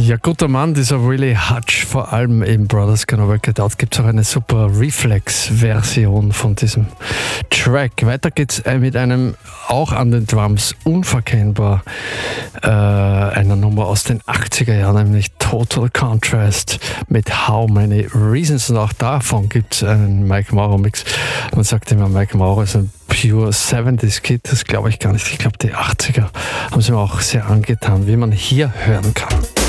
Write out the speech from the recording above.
Ja, guter Mann, dieser Willie Hutch, vor allem im Brothers Gonna Work It Out, gibt es auch eine super Reflex-Version von diesem Track. Weiter geht's mit einem, auch an den Drums, unverkennbar, einer Nummer aus den 80er Jahren, nämlich Total Contrast mit How Many Reasons. Und auch davon gibt es einen Mike Maurer Mix. Man sagt immer, Mike Maurer ist ein pure 70s Kid, das glaube ich gar nicht. Ich glaube, die 80er haben sie mir auch sehr angetan, wie man hier hören kann.